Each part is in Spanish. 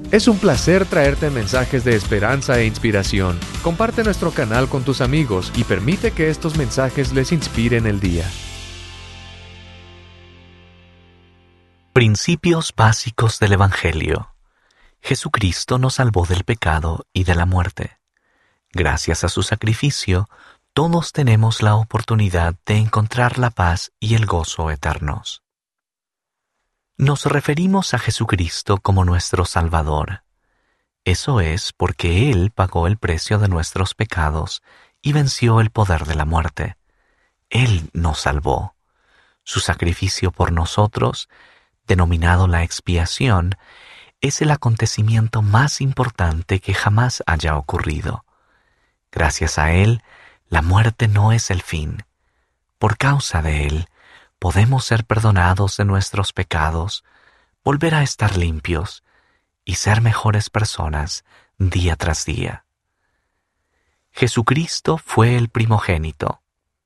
Es un placer traerte mensajes de esperanza e inspiración. Comparte nuestro canal con tus amigos y permite que estos mensajes les inspiren el día. Principios básicos del Evangelio. Jesucristo nos salvó del pecado y de la muerte. Gracias a su sacrificio, todos tenemos la oportunidad de encontrar la paz y el gozo eternos. Nos referimos a Jesucristo como nuestro Salvador. Eso es porque Él pagó el precio de nuestros pecados y venció el poder de la muerte. Él nos salvó. Su sacrificio por nosotros, denominado la expiación, es el acontecimiento más importante que jamás haya ocurrido. Gracias a Él, la muerte no es el fin. Por causa de Él, podemos ser perdonados de nuestros pecados, volver a estar limpios y ser mejores personas día tras día. Jesucristo fue el primogénito.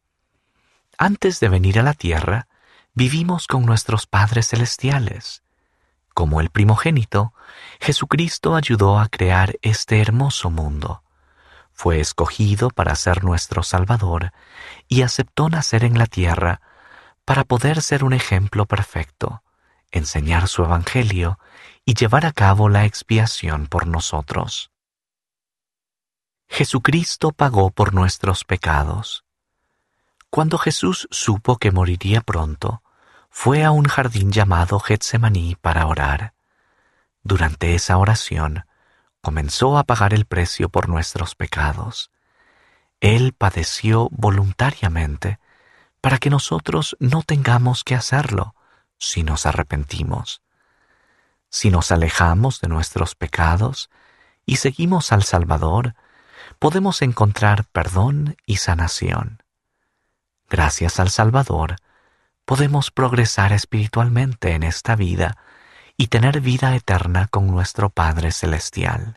Antes de venir a la tierra, vivimos con nuestros padres celestiales. Como el primogénito, Jesucristo ayudó a crear este hermoso mundo. Fue escogido para ser nuestro Salvador y aceptó nacer en la tierra para poder ser un ejemplo perfecto, enseñar su evangelio y llevar a cabo la expiación por nosotros. Jesucristo pagó por nuestros pecados. Cuando Jesús supo que moriría pronto, fue a un jardín llamado Getsemaní para orar. Durante esa oración, comenzó a pagar el precio por nuestros pecados. Él padeció voluntariamente para que nosotros no tengamos que hacerlo si nos arrepentimos. Si nos alejamos de nuestros pecados y seguimos al Salvador, podemos encontrar perdón y sanación. Gracias al Salvador, podemos progresar espiritualmente en esta vida y tener vida eterna con nuestro Padre Celestial.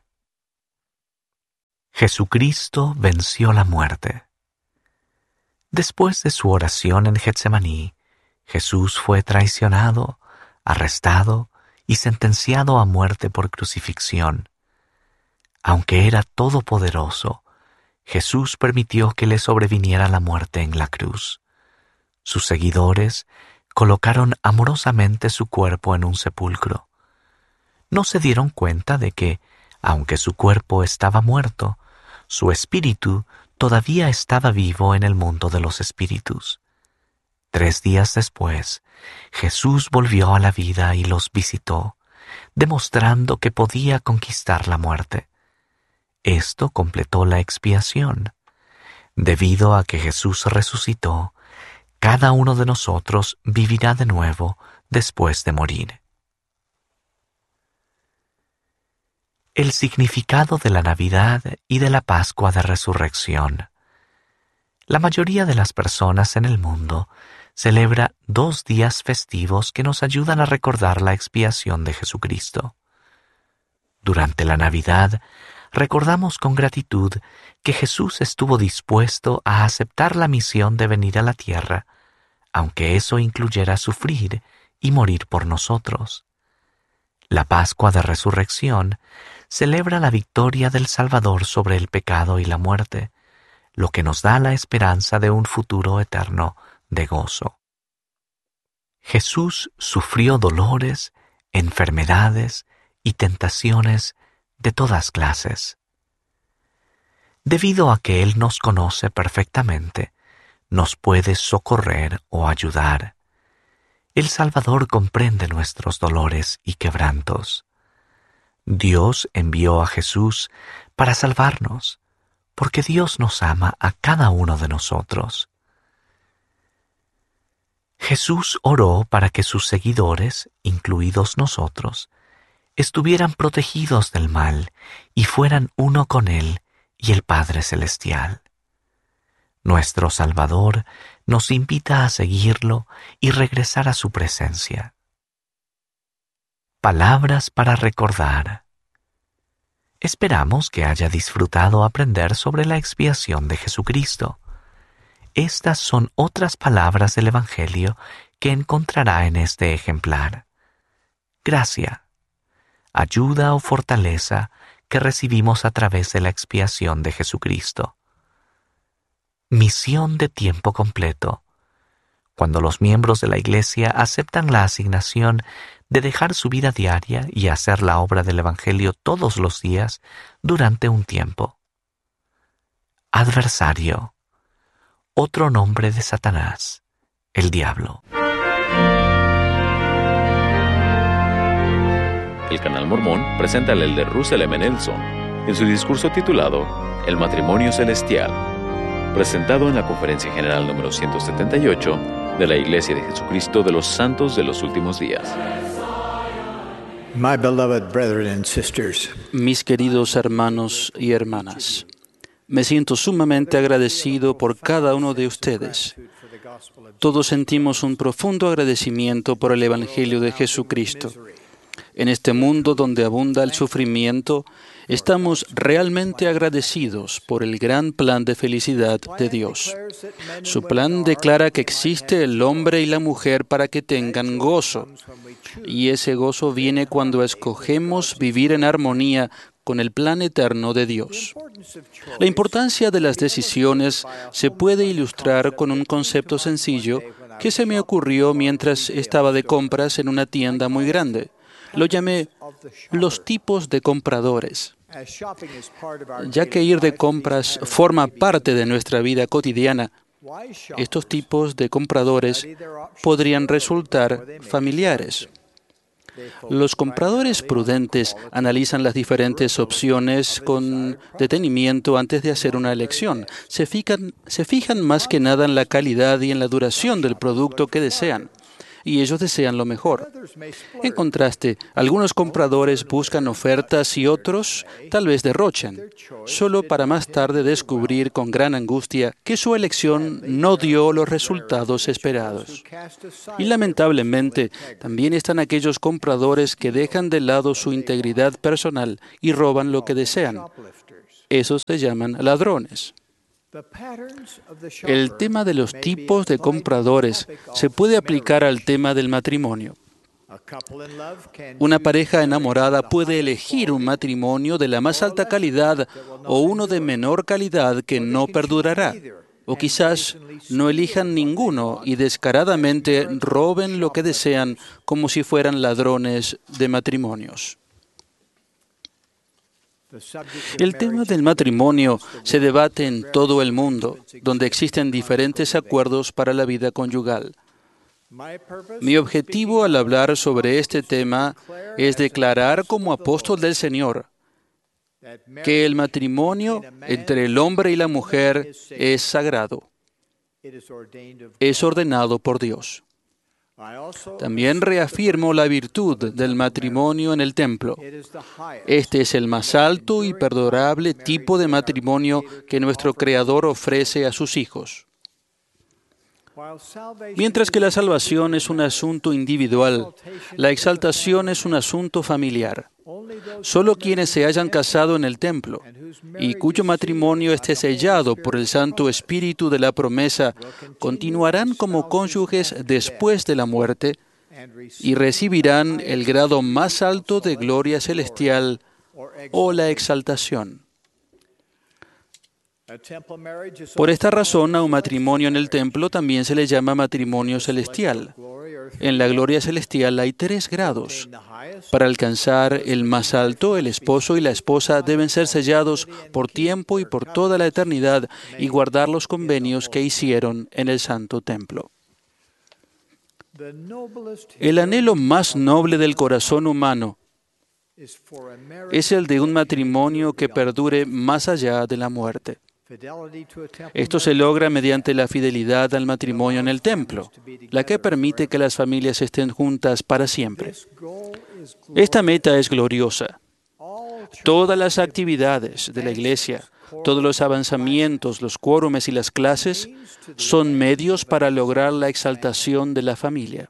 Jesucristo venció la muerte. Después de su oración en Getsemaní, Jesús fue traicionado, arrestado y sentenciado a muerte por crucifixión. Aunque era todopoderoso, Jesús permitió que le sobreviniera la muerte en la cruz. Sus seguidores colocaron amorosamente su cuerpo en un sepulcro. No se dieron cuenta de que, aunque su cuerpo estaba muerto, su espíritu todavía estaba vivo en el mundo de los espíritus. 3 días después, Jesús volvió a la vida y los visitó, demostrando que podía conquistar la muerte. Esto completó la expiación. Debido a que Jesús resucitó, cada uno de nosotros vivirá de nuevo después de morir. El significado de la Navidad y de la Pascua de Resurrección. La mayoría de las personas en el mundo celebra 2 días festivos que nos ayudan a recordar la expiación de Jesucristo. Durante la Navidad, recordamos con gratitud que Jesús estuvo dispuesto a aceptar la misión de venir a la tierra, aunque eso incluyera sufrir y morir por nosotros. La Pascua de Resurrección celebra la victoria del Salvador sobre el pecado y la muerte, lo que nos da la esperanza de un futuro eterno de gozo. Jesús sufrió dolores, enfermedades y tentaciones de todas clases. Debido a que Él nos conoce perfectamente, nos puede socorrer o ayudar. El Salvador comprende nuestros dolores y quebrantos. Dios envió a Jesús para salvarnos, porque Dios nos ama a cada uno de nosotros. Jesús oró para que sus seguidores, incluidos nosotros, estuvieran protegidos del mal y fueran uno con Él y el Padre Celestial. Nuestro Salvador nos invita a seguirlo y regresar a su presencia. Palabras para recordar. Esperamos que haya disfrutado aprender sobre la expiación de Jesucristo. Estas son otras palabras del Evangelio que encontrará en este ejemplar. Gracia. ayuda o fortaleza que recibimos a través de la expiación de Jesucristo. Misión de tiempo completo. Cuando los miembros de la Iglesia aceptan la asignación de dejar su vida diaria y hacer la obra del Evangelio todos los días durante un tiempo. Adversario. Otro nombre de Satanás, el diablo. El Canal Mormón presenta al elder Russell M. Nelson en su discurso titulado El matrimonio celestial, presentado en la Conferencia General número 178 de la Iglesia de Jesucristo de los Santos de los Últimos Días. My beloved brethren and sisters, Mis queridos hermanos y hermanas, me siento sumamente agradecido por cada uno de ustedes. Todos sentimos un profundo agradecimiento por el Evangelio de Jesucristo. En este mundo donde abunda el sufrimiento, estamos realmente agradecidos por el gran plan de felicidad de Dios. Su plan declara que existe el hombre y la mujer para que tengan gozo, y ese gozo viene cuando escogemos vivir en armonía con el plan eterno de Dios. La importancia de las decisiones se puede ilustrar con un concepto sencillo que se me ocurrió mientras estaba de compras en una tienda muy grande. Lo llamé los tipos de compradores. Ya que ir de compras forma parte de nuestra vida cotidiana, estos tipos de compradores podrían resultar familiares. Los compradores prudentes analizan las diferentes opciones con detenimiento antes de hacer una elección. Se fijan más que nada en la calidad y en la duración del producto que desean. Y ellos desean lo mejor. En contraste, algunos compradores buscan ofertas y otros tal vez derrochan, solo para más tarde descubrir con gran angustia que su elección no dio los resultados esperados. Y lamentablemente, también están aquellos compradores que dejan de lado su integridad personal y roban lo que desean. Esos se llaman ladrones. El tema de los tipos de compradores se puede aplicar al tema del matrimonio. Una pareja enamorada puede elegir un matrimonio de la más alta calidad o uno de menor calidad que no perdurará. O quizás no elijan ninguno y descaradamente roben lo que desean como si fueran ladrones de matrimonios. El tema del matrimonio se debate en todo el mundo, donde existen diferentes acuerdos para la vida conyugal. Mi objetivo al hablar sobre este tema es declarar como apóstol del Señor que el matrimonio entre el hombre y la mujer es sagrado, es ordenado por Dios. También reafirmo la virtud del matrimonio en el templo. Este es el más alto y perdurable tipo de matrimonio que nuestro Creador ofrece a sus hijos. Mientras que la salvación es un asunto individual, la exaltación es un asunto familiar. Solo quienes se hayan casado en el templo y cuyo matrimonio esté sellado por el Santo Espíritu de la promesa continuarán como cónyuges después de la muerte y recibirán el grado más alto de gloria celestial o la exaltación. Por esta razón, a un matrimonio en el templo también se le llama matrimonio celestial. En la gloria celestial hay 3 grados. Para alcanzar el más alto, el esposo y la esposa deben ser sellados por tiempo y por toda la eternidad y guardar los convenios que hicieron en el santo templo. El anhelo más noble del corazón humano es el de un matrimonio que perdure más allá de la muerte. Esto se logra mediante la fidelidad al matrimonio en el templo, la que permite que las familias estén juntas para siempre. Esta meta es gloriosa. Todas las actividades de la Iglesia, todos los avanzamientos, los quórumes y las clases son medios para lograr la exaltación de la familia.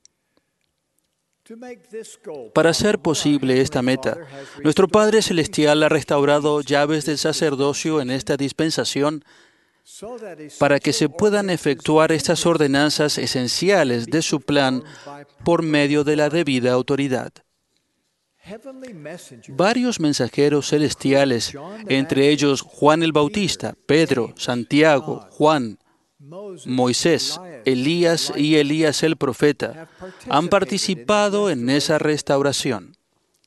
Para hacer posible esta meta, nuestro Padre Celestial ha restaurado llaves del sacerdocio en esta dispensación para que se puedan efectuar estas ordenanzas esenciales de su plan por medio de la debida autoridad. Varios mensajeros celestiales, entre ellos Juan el Bautista, Pedro, Santiago, Juan, Moisés, Elías y Elías el profeta, han participado en esa restauración.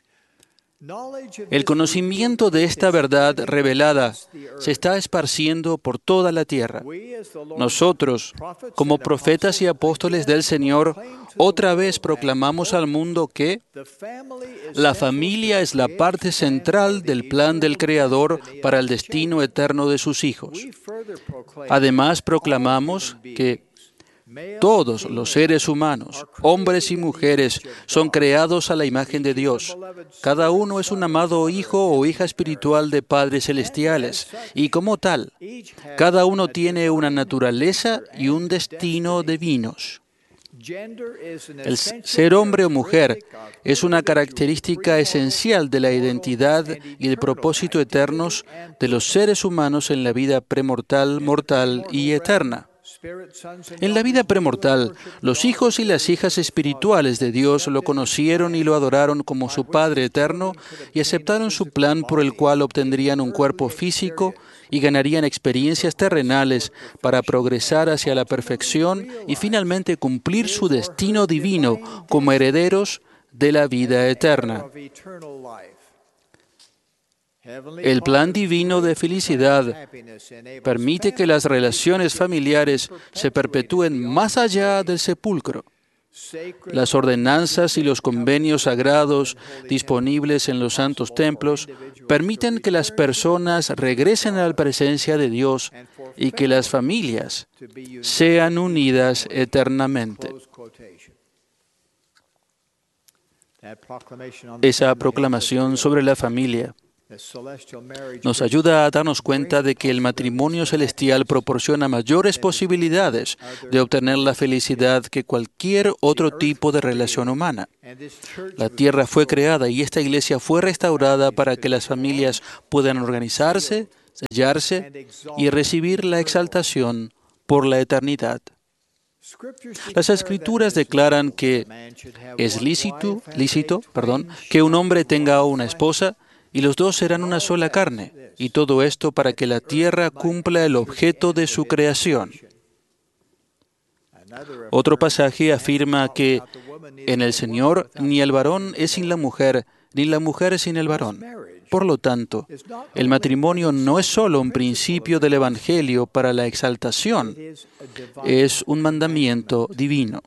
El conocimiento de esta verdad revelada se está esparciendo por toda la tierra. Nosotros, como profetas y apóstoles del Señor, otra vez proclamamos al mundo que la familia es la parte central del plan del Creador para el destino eterno de sus hijos. Además, proclamamos que todos los seres humanos, hombres y mujeres, son creados a la imagen de Dios. Cada uno es un amado hijo o hija espiritual de padres celestiales, y como tal, cada uno tiene una naturaleza y un destino divinos. El ser hombre o mujer es una característica esencial de la identidad y el propósito eternos de los seres humanos en la vida premortal, mortal y eterna. En la vida premortal, los hijos y las hijas espirituales de Dios lo conocieron y lo adoraron como su Padre eterno y aceptaron su plan por el cual obtendrían un cuerpo físico y ganarían experiencias terrenales para progresar hacia la perfección y finalmente cumplir su destino divino como herederos de la vida eterna. El plan divino de felicidad permite que las relaciones familiares se perpetúen más allá del sepulcro. Las ordenanzas y los convenios sagrados disponibles en los santos templos permiten que las personas regresen a la presencia de Dios y que las familias sean unidas eternamente. Esa proclamación sobre la familia nos ayuda a darnos cuenta de que el matrimonio celestial proporciona mayores posibilidades de obtener la felicidad que cualquier otro tipo de relación humana. La tierra fue creada y esta iglesia fue restaurada para que las familias puedan organizarse, sellarse y recibir la exaltación por la eternidad. Las Escrituras declaran que es lícito, que un hombre tenga una esposa y los dos serán una sola carne, y todo esto para que la tierra cumpla el objeto de su creación. Otro pasaje afirma que en el Señor ni el varón es sin la mujer, ni la mujer es sin el varón. Por lo tanto, el matrimonio no es solo un principio del Evangelio para la exaltación, es un mandamiento divino.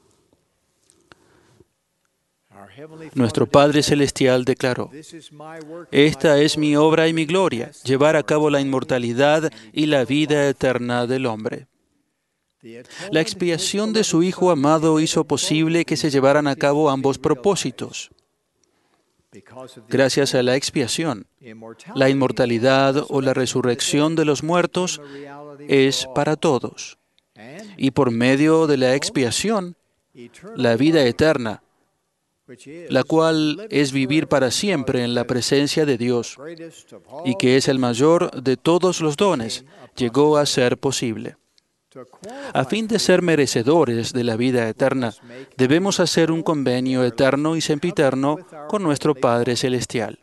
Nuestro Padre Celestial declaró: esta es mi obra y mi gloria, llevar a cabo la inmortalidad y la vida eterna del hombre. La expiación de su Hijo amado hizo posible que se llevaran a cabo ambos propósitos. Gracias a la expiación, la inmortalidad o la resurrección de los muertos es para todos. Y por medio de la expiación, la vida eterna, la cual es vivir para siempre en la presencia de Dios y que es el mayor de todos los dones, llegó a ser posible. A fin de ser merecedores de la vida eterna, debemos hacer un convenio eterno y sempiterno con nuestro Padre Celestial.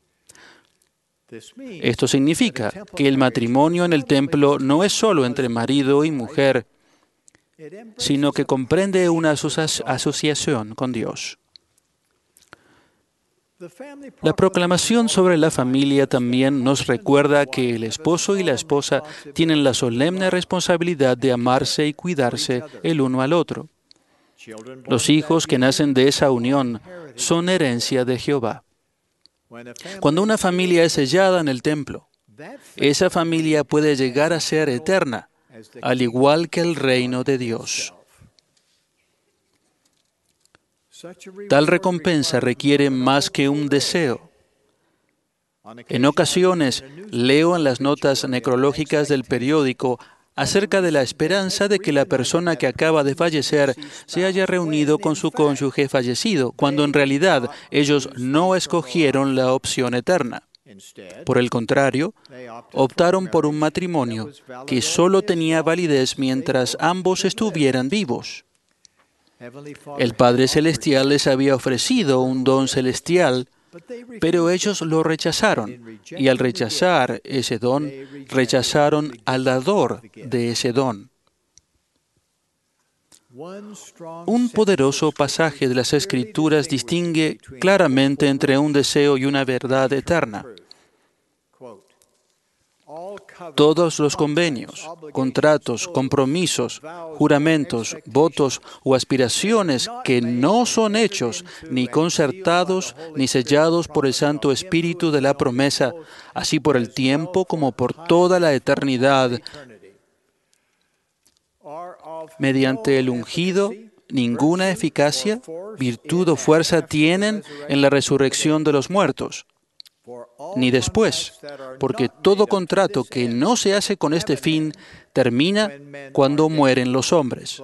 Esto significa que el matrimonio en el templo no es solo entre marido y mujer, sino que comprende una asociación con Dios. La proclamación sobre la familia también nos recuerda que el esposo y la esposa tienen la solemne responsabilidad de amarse y cuidarse el uno al otro. Los hijos que nacen de esa unión son herencia de Jehová. Cuando una familia es sellada en el templo, esa familia puede llegar a ser eterna, al igual que el reino de Dios. Tal recompensa requiere más que un deseo. En ocasiones, leo en las notas necrológicas del periódico acerca de la esperanza de que la persona que acaba de fallecer se haya reunido con su cónyuge fallecido, cuando en realidad ellos no escogieron la opción eterna. Por el contrario, optaron por un matrimonio que solo tenía validez mientras ambos estuvieran vivos. El Padre Celestial les había ofrecido un don celestial Pero ellos lo rechazaron, y al rechazar ese don, rechazaron al dador de ese don. Un poderoso pasaje de las Escrituras distingue claramente entre un deseo y una verdad eterna. Todos los convenios, contratos, compromisos, juramentos, votos o aspiraciones que no son hechos, ni concertados, ni sellados por el Santo Espíritu de la promesa, así por el tiempo como por toda la eternidad, mediante el ungido, ninguna eficacia, virtud o fuerza tienen en la resurrección de los muertos, ni después, porque todo contrato que no se hace con este fin termina cuando mueren los hombres.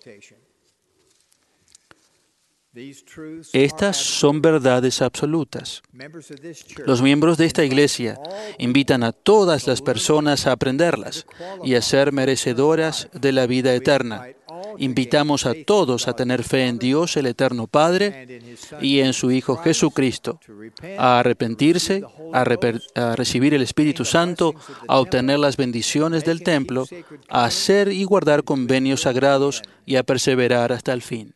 Estas son verdades absolutas. Los miembros de esta iglesia invitan a todas las personas a aprenderlas y a ser merecedoras de la vida eterna. Invitamos a todos a tener fe en Dios, el Eterno Padre, y en su Hijo Jesucristo, a arrepentirse, a recibir el Espíritu Santo, a obtener las bendiciones del templo, a hacer y guardar convenios sagrados y a perseverar hasta el fin.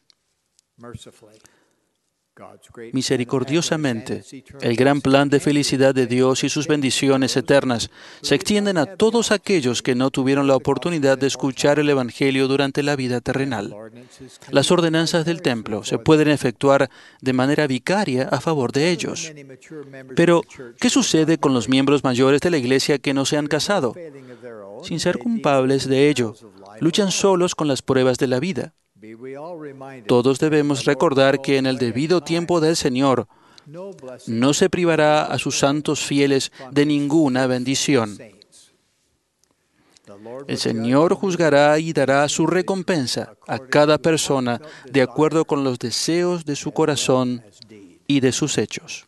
Misericordiosamente, el gran plan de felicidad de Dios y sus bendiciones eternas se extienden a todos aquellos que no tuvieron la oportunidad de escuchar el Evangelio durante la vida terrenal. Las ordenanzas del templo se pueden efectuar de manera vicaria a favor de ellos. Pero, ¿qué sucede con los miembros mayores de la iglesia que no se han casado? Sin ser culpables de ello, luchan solos con las pruebas de la vida. Todos debemos recordar que en el debido tiempo del Señor no se privará a sus santos fieles de ninguna bendición. El Señor juzgará y dará su recompensa a cada persona de acuerdo con los deseos de su corazón y de sus hechos.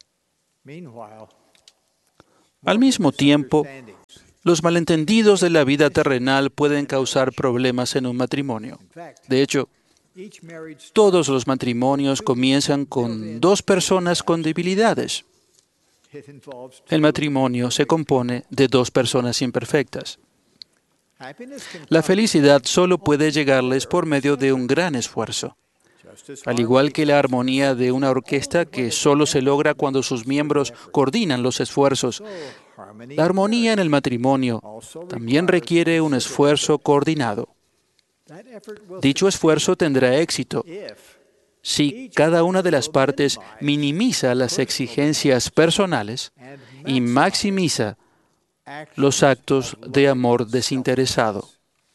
Al mismo tiempo, los malentendidos de la vida terrenal pueden causar problemas en un matrimonio. De hecho, todos los matrimonios comienzan con dos personas con debilidades. El matrimonio se compone de dos personas imperfectas. La felicidad solo puede llegarles por medio de un gran esfuerzo. Al igual que la armonía de una orquesta que solo se logra cuando sus miembros coordinan los esfuerzos, la armonía en el matrimonio también requiere un esfuerzo coordinado. Dicho esfuerzo tendrá éxito si cada una de las partes minimiza las exigencias personales y maximiza los actos de amor desinteresado.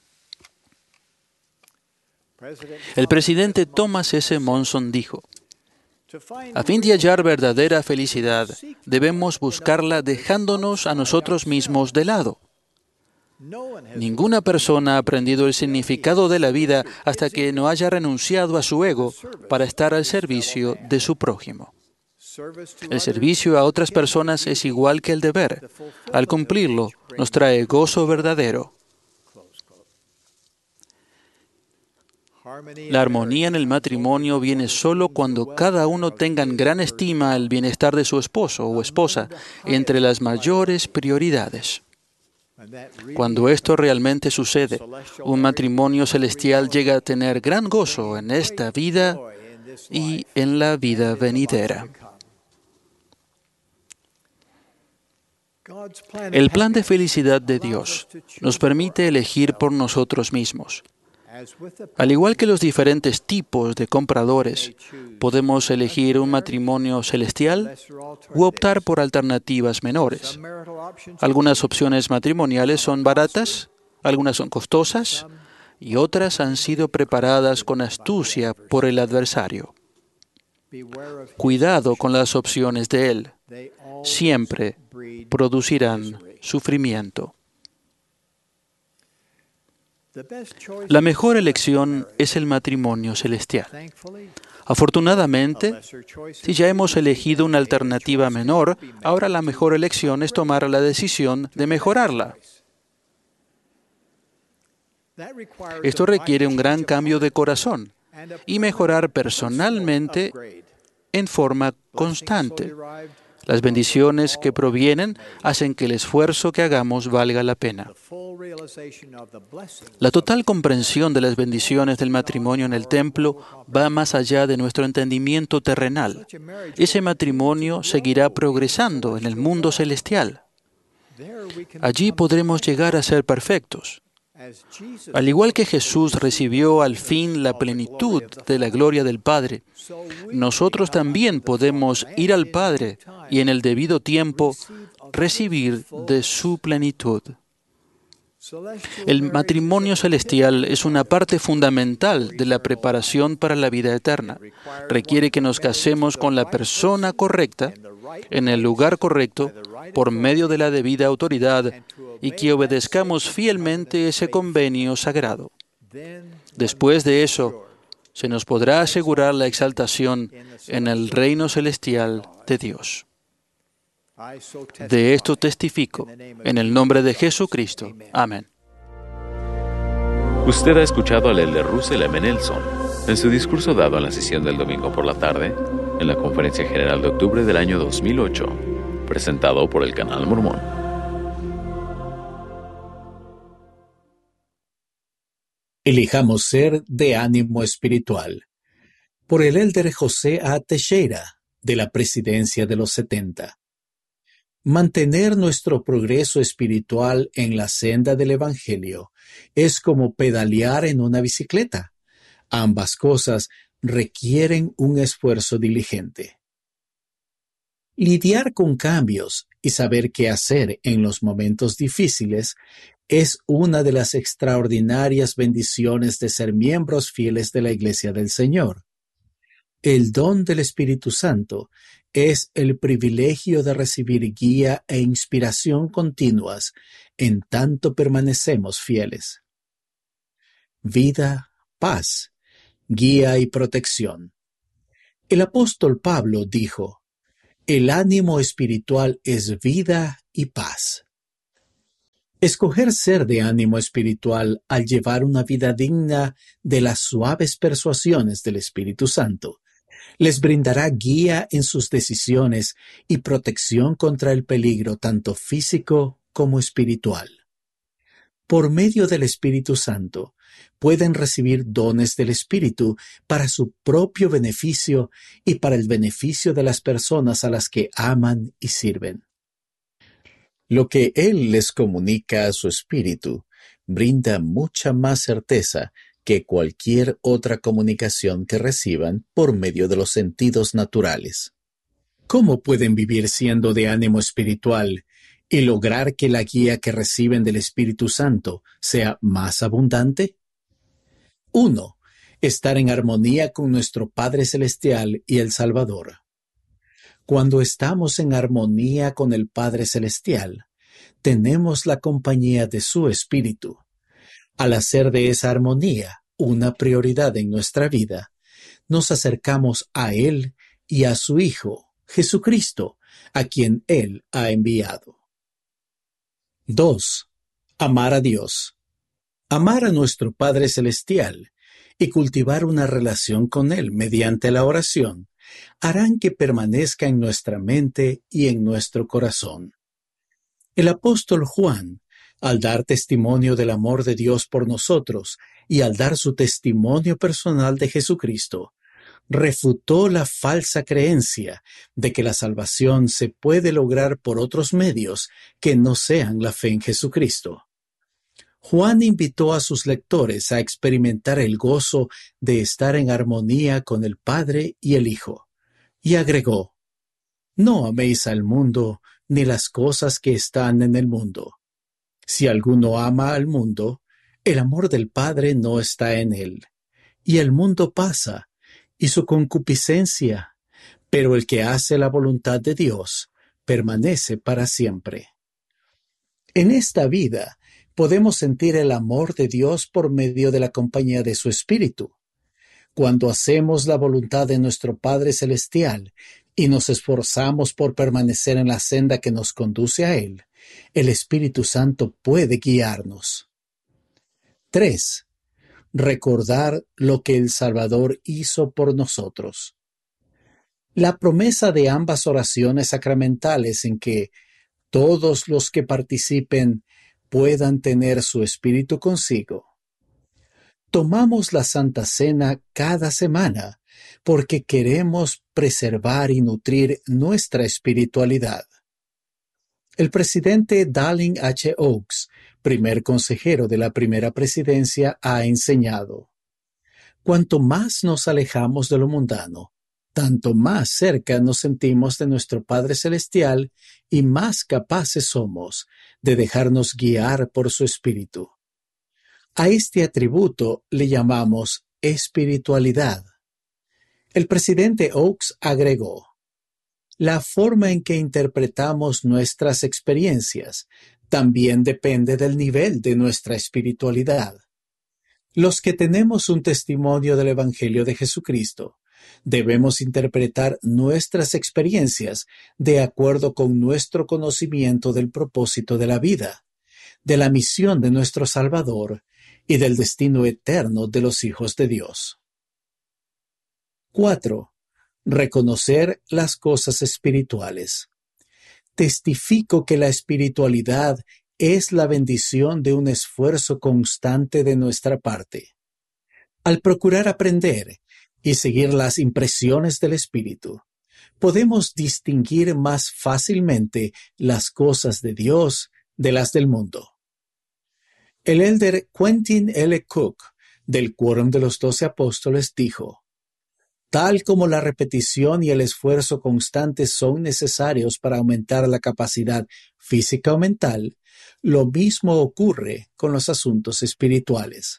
El presidente Thomas S. Monson dijo: a fin de hallar verdadera felicidad, debemos buscarla dejándonos a nosotros mismos de lado. Ninguna persona ha aprendido el significado de la vida hasta que no haya renunciado a su ego para estar al servicio de su prójimo. El servicio a otras personas es igual que el deber. Al cumplirlo, nos trae gozo verdadero. La armonía en el matrimonio viene solo cuando cada uno tenga en gran estima el bienestar de su esposo o esposa entre las mayores prioridades. Cuando esto realmente sucede, un matrimonio celestial llega a tener gran gozo en esta vida y en la vida venidera. El plan de felicidad de Dios nos permite elegir por nosotros mismos. Al igual que los diferentes tipos de compradores, podemos elegir un matrimonio celestial u optar por alternativas menores. Algunas opciones matrimoniales son baratas, algunas son costosas y otras han sido preparadas con astucia por el adversario. Cuidado con las opciones de él. Siempre producirán sufrimiento. La mejor elección es el matrimonio celestial. Afortunadamente, si ya hemos elegido una alternativa menor, ahora la mejor elección es tomar la decisión de mejorarla. Esto requiere un gran cambio de corazón y mejorar personalmente en forma constante. Las bendiciones que provienen hacen que el esfuerzo que hagamos valga la pena. La total comprensión de las bendiciones del matrimonio en el templo va más allá de nuestro entendimiento terrenal. Ese matrimonio seguirá progresando en el mundo celestial. Allí podremos llegar a ser perfectos. Al igual que Jesús recibió al fin la plenitud de la gloria del Padre, nosotros también podemos ir al Padre y en el debido tiempo recibir de su plenitud. El matrimonio celestial es una parte fundamental de la preparación para la vida eterna. Requiere que nos casemos con la persona correcta, en el lugar correcto, por medio de la debida autoridad, y que obedezcamos fielmente ese convenio sagrado. Después de eso, se nos podrá asegurar la exaltación en el reino celestial de Dios. De esto testifico, en el nombre de Jesucristo. Amén. Usted ha escuchado al elder Russell M. Nelson en su discurso dado en la sesión del domingo por la tarde en la Conferencia General de Octubre del año 2008, presentado por el Canal Mormón. Elijamos ser de ánimo espiritual. Por el elder José A. Teixeira, de la Presidencia de los 70. Mantener nuestro progreso espiritual en la senda del Evangelio es como pedalear en una bicicleta. Ambas cosas requieren un esfuerzo diligente. Lidiar con cambios y saber qué hacer en los momentos difíciles es una de las extraordinarias bendiciones de ser miembros fieles de la Iglesia del Señor. El don del Espíritu Santo es el privilegio de recibir guía e inspiración continuas en tanto permanecemos fieles. Vida, paz, guía y protección. El apóstol Pablo dijo: el ánimo espiritual es vida y paz. Escoger ser de ánimo espiritual al llevar una vida digna de las suaves persuasiones del Espíritu Santo les brindará guía en sus decisiones y protección contra el peligro tanto físico como espiritual. Por medio del Espíritu Santo, pueden recibir dones del Espíritu para su propio beneficio y para el beneficio de las personas a las que aman y sirven. Lo que Él les comunica a su Espíritu brinda mucha más certeza que cualquier otra comunicación que reciban por medio de los sentidos naturales. ¿Cómo pueden vivir siendo de ánimo espiritual y lograr que la guía que reciben del Espíritu Santo sea más abundante? 1. Estar en armonía con nuestro Padre Celestial y el Salvador. Cuando estamos en armonía con el Padre Celestial, tenemos la compañía de su Espíritu. Al hacer de esa armonía una prioridad en nuestra vida, nos acercamos a Él y a su Hijo, Jesucristo, a quien Él ha enviado. 2. Amar a Dios. Amar a nuestro Padre Celestial y cultivar una relación con Él mediante la oración harán que permanezca en nuestra mente y en nuestro corazón. El apóstol Juan, al dar testimonio del amor de Dios por nosotros y al dar su testimonio personal de Jesucristo, refutó la falsa creencia de que la salvación se puede lograr por otros medios que no sean la fe en Jesucristo. Juan invitó a sus lectores a experimentar el gozo de estar en armonía con el Padre y el Hijo, y agregó: «No améis al mundo ni las cosas que están en el mundo. Si alguno ama al mundo, el amor del Padre no está en él. Y el mundo pasa, y su concupiscencia, pero el que hace la voluntad de Dios permanece para siempre». En esta vida podemos sentir el amor de Dios por medio de la compañía de su Espíritu. Cuando hacemos la voluntad de nuestro Padre Celestial y nos esforzamos por permanecer en la senda que nos conduce a Él, el Espíritu Santo puede guiarnos. 3. Recordar lo que el Salvador hizo por nosotros. La promesa de ambas oraciones sacramentales en que todos los que participen puedan tener su espíritu consigo. Tomamos la Santa Cena cada semana porque queremos preservar y nutrir nuestra espiritualidad. El presidente Dallin H. Oaks, primer consejero de la primera presidencia, ha enseñado: cuanto más nos alejamos de lo mundano, tanto más cerca nos sentimos de nuestro Padre Celestial y más capaces somos de dejarnos guiar por su Espíritu. A este atributo le llamamos espiritualidad. El presidente Oaks agregó: la forma en que interpretamos nuestras experiencias también depende del nivel de nuestra espiritualidad. Los que tenemos un testimonio del Evangelio de Jesucristo, debemos interpretar nuestras experiencias de acuerdo con nuestro conocimiento del propósito de la vida, de la misión de nuestro Salvador y del destino eterno de los hijos de Dios. 4. Reconocer las cosas espirituales. Testifico que la espiritualidad es la bendición de un esfuerzo constante de nuestra parte. Al procurar aprender y seguir las impresiones del Espíritu, podemos distinguir más fácilmente las cosas de Dios de las del mundo. El elder Quentin L. Cook, del Quórum de los 12 Apóstoles, dijo: tal como la repetición y el esfuerzo constantes son necesarios para aumentar la capacidad física o mental, lo mismo ocurre con los asuntos espirituales.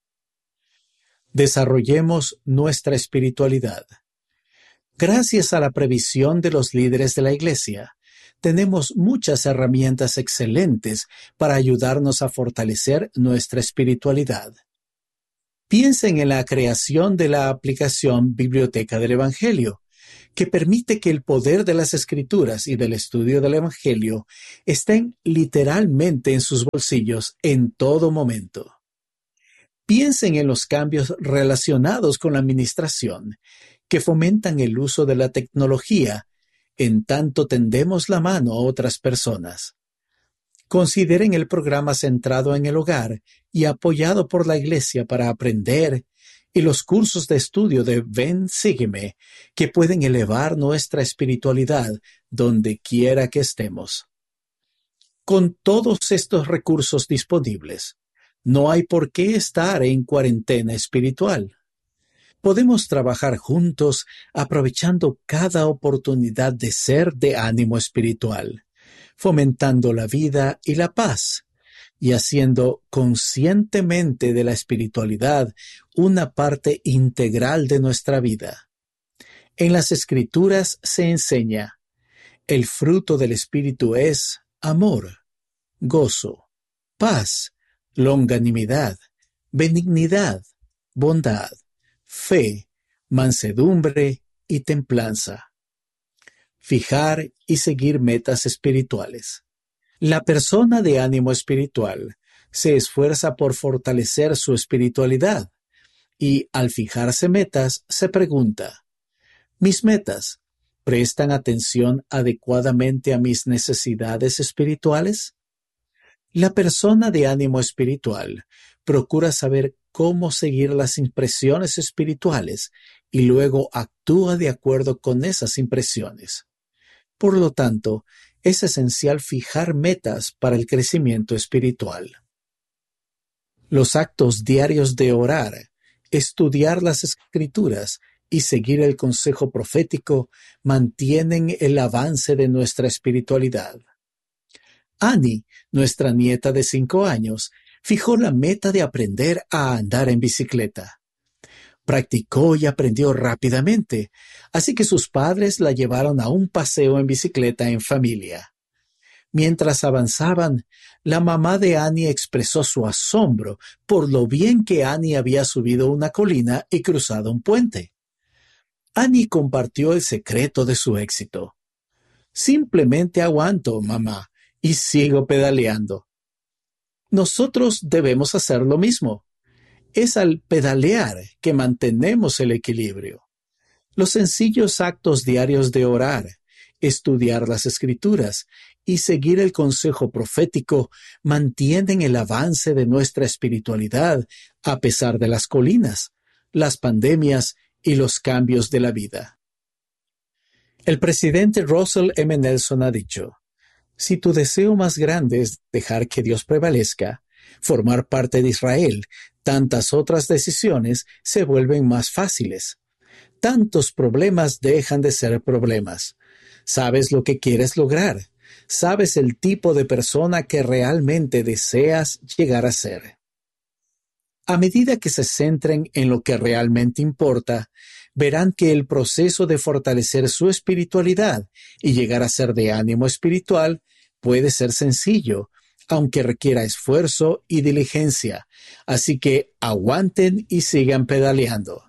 Desarrollemos nuestra espiritualidad. Gracias a la previsión de los líderes de la Iglesia, tenemos muchas herramientas excelentes para ayudarnos a fortalecer nuestra espiritualidad. Piensen en la creación de la aplicación Biblioteca del Evangelio, que permite que el poder de las Escrituras y del estudio del Evangelio estén literalmente en sus bolsillos en todo momento. Piensen en los cambios relacionados con la administración, que fomentan el uso de la tecnología, en tanto tendemos la mano a otras personas. Consideren el programa centrado en el hogar y apoyado por la Iglesia para aprender y los cursos de estudio de Ven, Sígueme, que pueden elevar nuestra espiritualidad donde quiera que estemos. Con todos estos recursos disponibles, no hay por qué estar en cuarentena espiritual. Podemos trabajar juntos aprovechando cada oportunidad de ser de ánimo espiritual, fomentando la vida y la paz, y haciendo conscientemente de la espiritualidad una parte integral de nuestra vida. En las Escrituras se enseña: el fruto del Espíritu es amor, gozo, paz, longanimidad, benignidad, bondad, fe, mansedumbre y templanza. Fijar y seguir metas espirituales. La persona de ánimo espiritual se esfuerza por fortalecer su espiritualidad y, al fijarse metas, se pregunta: ¿mis metas prestan atención adecuadamente a mis necesidades espirituales? La persona de ánimo espiritual procura saber cómo seguir las impresiones espirituales y luego actúa de acuerdo con esas impresiones. Por lo tanto, es esencial fijar metas para el crecimiento espiritual. Los actos diarios de orar, estudiar las Escrituras y seguir el consejo profético mantienen el avance de nuestra espiritualidad. Annie, nuestra nieta de 5 años, fijó la meta de aprender a andar en bicicleta. Practicó y aprendió rápidamente, así que sus padres la llevaron a un paseo en bicicleta en familia. Mientras avanzaban, la mamá de Annie expresó su asombro por lo bien que Annie había subido una colina y cruzado un puente. Annie compartió el secreto de su éxito. Simplemente aguanto, mamá, y sigo pedaleando. Nosotros debemos hacer lo mismo. Es al pedalear que mantenemos el equilibrio. Los sencillos actos diarios de orar, estudiar las Escrituras y seguir el consejo profético mantienen el avance de nuestra espiritualidad a pesar de las colinas, las pandemias y los cambios de la vida. El presidente Russell M. Nelson ha dicho: si tu deseo más grande es dejar que Dios prevalezca, formar parte de Israel, tantas otras decisiones se vuelven más fáciles. Tantos problemas dejan de ser problemas. Sabes lo que quieres lograr. Sabes el tipo de persona que realmente deseas llegar a ser. A medida que se centren en lo que realmente importa, verán que el proceso de fortalecer su espiritualidad y llegar a ser de ánimo espiritual puede ser sencillo, aunque requiera esfuerzo y diligencia. Así que aguanten y sigan pedaleando.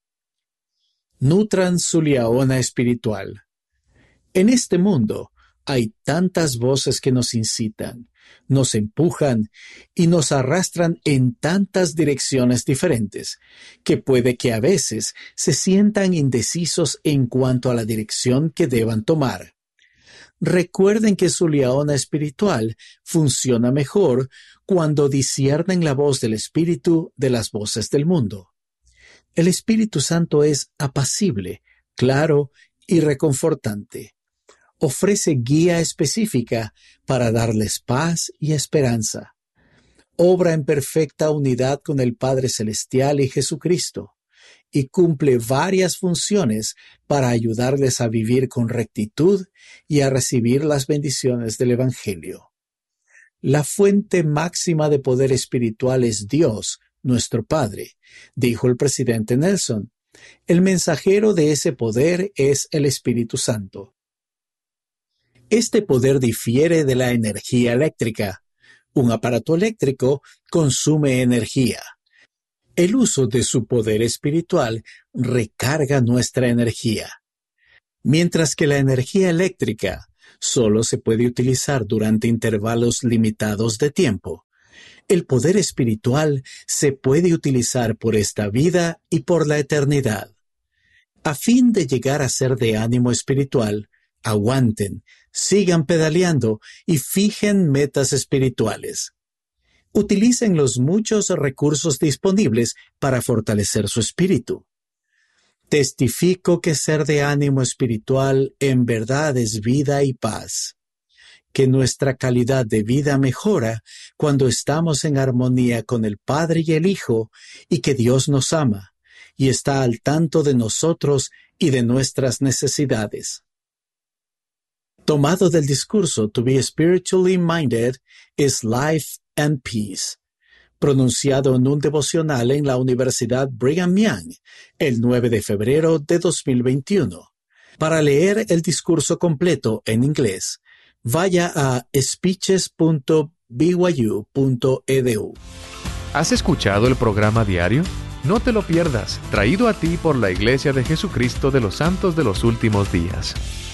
Nutran su liaona espiritual. En este mundo hay tantas voces que nos incitan, nos empujan y nos arrastran en tantas direcciones diferentes, que puede que a veces se sientan indecisos en cuanto a la dirección que deban tomar. Recuerden que su liaona espiritual funciona mejor cuando disciernen la voz del Espíritu de las voces del mundo. El Espíritu Santo es apacible, claro y reconfortante. Ofrece guía específica para darles paz y esperanza. Obra en perfecta unidad con el Padre Celestial y Jesucristo, y cumple varias funciones para ayudarles a vivir con rectitud y a recibir las bendiciones del Evangelio. La fuente máxima de poder espiritual es Dios, nuestro Padre, dijo el presidente Nelson. El mensajero de ese poder es el Espíritu Santo. Este poder difiere de la energía eléctrica. Un aparato eléctrico consume energía. El uso de su poder espiritual recarga nuestra energía. Mientras que la energía eléctrica solo se puede utilizar durante intervalos limitados de tiempo, el poder espiritual se puede utilizar por esta vida y por la eternidad. A fin de llegar a ser de ánimo espiritual, aguanten, sigan pedaleando y fijen metas espirituales. Utilicen los muchos recursos disponibles para fortalecer su espíritu. Testifico que ser de ánimo espiritual en verdad es vida y paz. Que nuestra calidad de vida mejora cuando estamos en armonía con el Padre y el Hijo, y que Dios nos ama y está al tanto de nosotros y de nuestras necesidades. Tomado del discurso To be spiritually minded is life and peace, pronunciado en un devocional en la Universidad Brigham Young el 9 de febrero de 2021. Para leer el discurso completo en inglés, vaya a speeches.byu.edu. ¿Has escuchado el programa diario? No te lo pierdas, traído a ti por la Iglesia de Jesucristo de los Santos de los Últimos Días.